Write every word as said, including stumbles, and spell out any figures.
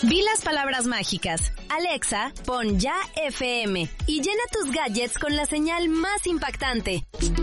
Di las palabras mágicas. Alexa, pon Ya F M y llena tus gadgets con la señal más impactante.